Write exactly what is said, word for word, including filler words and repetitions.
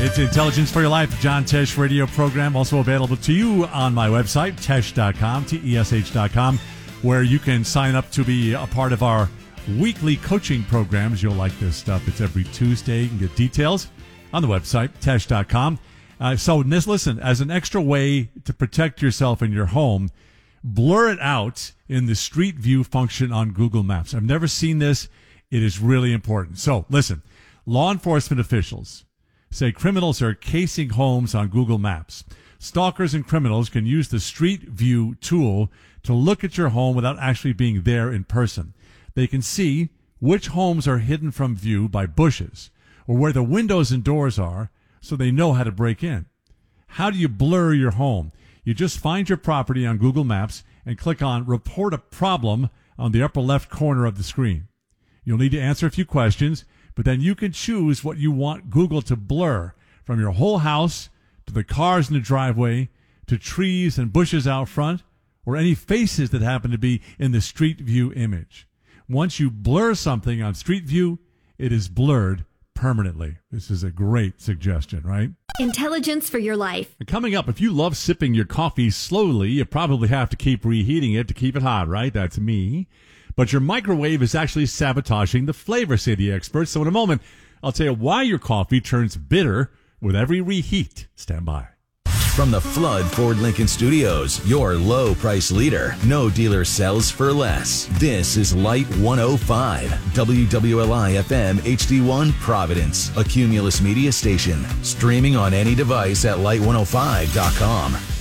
It's Intelligence for Your Life, John Tesh radio program, also available to you on my website, tesh dot com, T E S H dot com, where you can sign up to be a part of our weekly coaching programs. You'll like this stuff. It's every Tuesday. You can get details on the website, tesh dot com. Uh, so listen, as an extra way to protect yourself in your home, blur it out in the Street View function on Google Maps. I've never seen this. It is really important. So listen, law enforcement officials say criminals are casing homes on Google Maps. Stalkers and criminals can use the Street View tool to look at your home without actually being there in person. They can see which homes are hidden from view by bushes or where the windows and doors are, so they know how to break in. How do you blur your home? You just find your property on Google Maps and click on Report a Problem on the upper left corner of the screen. You'll need to answer a few questions, but then you can choose what you want Google to blur, from your whole house to the cars in the driveway to trees and bushes out front or any faces that happen to be in the Street View image. Once you blur something on Street View, it is blurred permanently. This is a great suggestion, right? Intelligence for Your Life. Coming up, if you love sipping your coffee slowly, you probably have to keep reheating it to keep it hot, right? That's me. But your microwave is actually sabotaging the flavor, say the experts. So in a moment, I'll tell you why your coffee turns bitter with every reheat. Stand by. From the Flood Ford Lincoln Studios, your low price leader. No dealer sells for less. This is Light one oh five, W W L I F M H D one Providence, a Cumulus media station. Streaming on any device at light one oh five dot com.